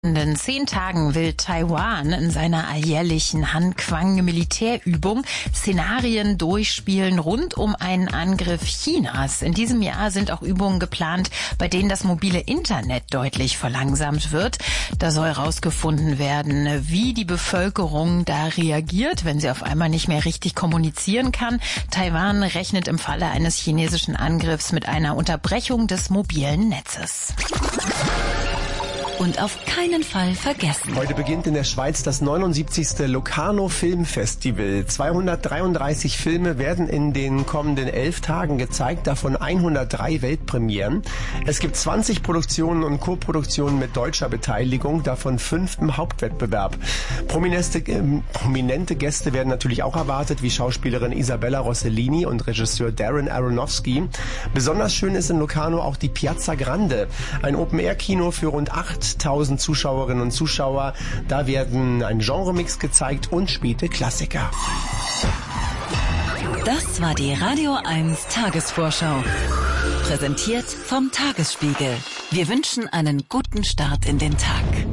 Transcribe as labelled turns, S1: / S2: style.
S1: In den 10 Tagen will Taiwan in seiner alljährlichen Hanquang-Militärübung Szenarien durchspielen rund um einen Angriff Chinas. In diesem Jahr sind auch Übungen geplant, bei denen das mobile Internet deutlich verlangsamt wird. Da soll herausgefunden werden, wie die Bevölkerung da reagiert, wenn sie auf einmal nicht mehr richtig kommunizieren kann. Taiwan rechnet im Falle eines chinesischen Angriffs mit einer Unterbrechung des mobilen Netzes.
S2: Und auf keinen Fall vergessen.
S3: Heute beginnt in der Schweiz das 79. Locarno Filmfestival. 233 Filme werden in den kommenden 11 Tagen gezeigt, davon 103 Weltpremieren. Es gibt 20 Produktionen und Koproduktionen mit deutscher Beteiligung, davon 5 im Hauptwettbewerb. Prominente Gäste werden natürlich auch erwartet, wie Schauspielerin Isabella Rossellini und Regisseur Darren Aronofsky. Besonders schön ist in Locarno auch die Piazza Grande, ein Open-Air-Kino für rund 8000 Zuschauerinnen und Zuschauer. Da werden ein Genremix gezeigt und späte Klassiker.
S2: Das war die Radio 1 Tagesvorschau. Präsentiert vom Tagesspiegel. Wir wünschen einen guten Start in den Tag.